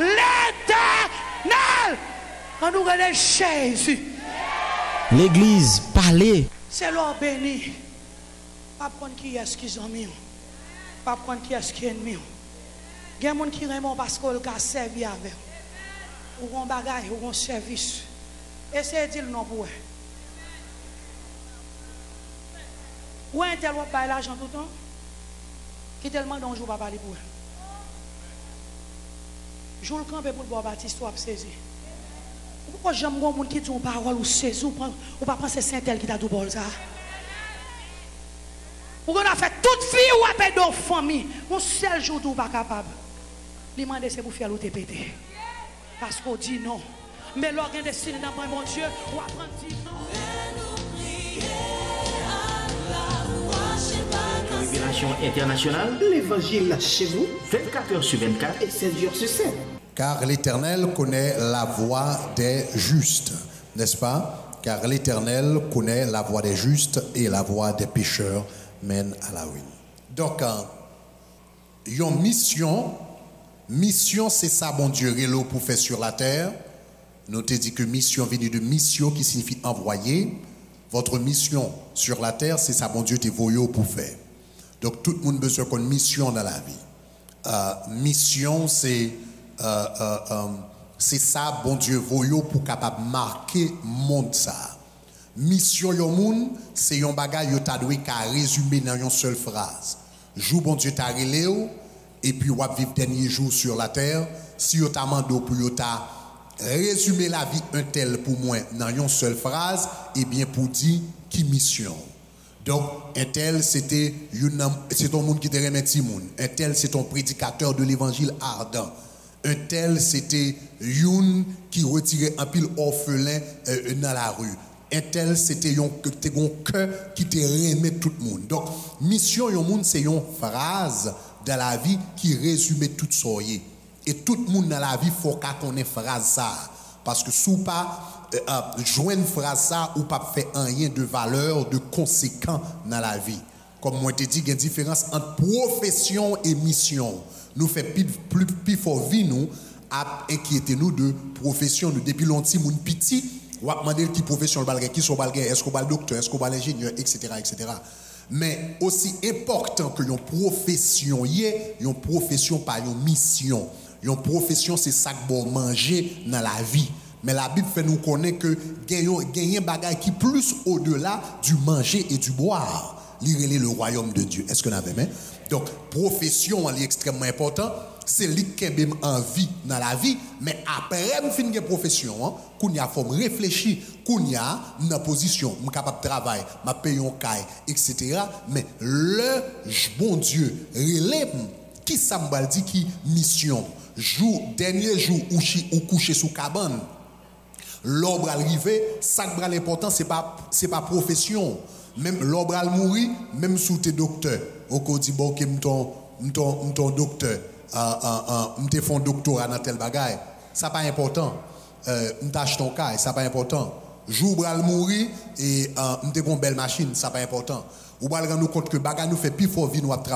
l'Éternel. On nous regarde Jésus. L'église, parlez. C'est l'homme béni. Pas prendre qui est-ce qu'ils ont mis. Pas prendre qui est-ce qui est ennemi. Il y a des gens qui aiment parce qu'on a servi avec. Ou un bagage, ou un service. Essayez de dire non pour eux. Ou un tel va payer l'argent tout le temps. Qui tellement d'un jour va parler pour eux. Je le camp pour le boire baptiste, ou saisir. Pourquoi j'aime les gens qui disent une parole ou saisir, ou pas penser c'est tel qui t'a tout bol ça. Pourquoi on a fait toute fille ou appel de famille, un seul jour tout pas capable. Les demander c'est pour faire l'autre péter. Parce qu'on dit non. Mais l'organe destiné dans mon Dieu, ou apprendre dire non. Révélation internationale, l'évangile chez vous, 24 heures sur 24 et 7 jours sur 7. Car l'Éternel connaît la voie des justes, n'est-ce pas? Car l'Éternel connaît la voie des justes et la voie des pécheurs mène à la ruine. Donc, une mission, c'est ça, bon Dieu, rélo pour faire sur la terre. Nous te dit que mission vient de mission qui signifie envoyer. Votre mission sur la terre, c'est ça, bon Dieu, te voyons pour faire. Donc, tout le monde a besoin d'une mission dans la vie. Mission, c'est ça, bon Dieu, voyons pour capable marquer monde ça. Mission yon moun, c'est yon bagay yo ta doué ka résumer dans une seule phrase. Jou bon Dieu ta relé et puis wap vivre dernier jour sur la terre, si yo ta mando pour yo ta résumer la vie un tel pour moi dans une seule phrase, et bien pour dire qui mission. Donc un tel c'est ton monde qui te remet ti moun. Un tel c'est ton prédicateur de l'évangile ardent. Un tel c'était youn qui retirait un pile orphelin dans la rue. Un tel, c'était un cœur qui te remet tout le monde. Donc, mission, yon monde, c'est une phrase dans la vie qui résume tout ça. Et tout le monde dans la vie, il faut qu'on ait phrase ça. Parce que si vous pas joindre phrase ça, ou pas faire rien de valeur, de conséquent dans la vie. Comme moi, je te dis, il y a une différence entre profession et mission. Nous faisons plus fort vie, nous, à inquiéter nous de profession. Nous, depuis longtemps, nous petit. Ou à demander qui profession qui sont balgué, est-ce qu'on va le docteur, est-ce qu'on va l'ingénieur, etc., etc. Mais aussi important que une profession une profession pas une mission. Une profession c'est ça que bon manger dans la vie. Mais la Bible fait nous connaître que gagner bagage qui plus au-delà du manger et du boire. Lire le royaume de Dieu. Est-ce que vous avez même? Donc profession est extrêmement important. C'est lui qui a en vie dans la vie, mais après me finir une profession, qu'on y a faut réfléchir, qu'on y a une position, je suis capable de travailler, je paye un caille, etc. Mais le bon Dieu relève qui ça me dit qui mission. Dernier jour où coucher sous cabane, l'homme arrivé, ça qui est l'important c'est pas profession. Même l'homme mourir, même sous tes docteurs, on dit bon que m'ton docteur. Je fais un doctorat dans tel bagaille, ça pas important. Je tâche ton cas, ça pas important. Jou bral mourir et je fais une belle machine, ça pas important. Ou bral rendre compte que bagaille nous fait plus fort vie nous